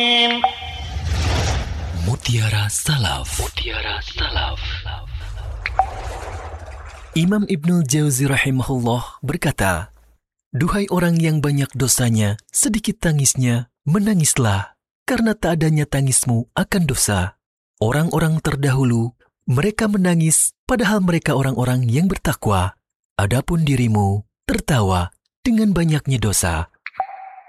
Mutiara Salaf. Mutiara Salaf. Imam Ibnul Jauzi rahimahullah berkata, "Duhai orang yang banyak dosanya, sedikit tangisnya, menangislah, karena tak adanya tangismu akan dosa. Orang-orang terdahulu, mereka menangis padahal mereka orang-orang yang bertakwa. Adapun dirimu tertawa dengan banyaknya dosa."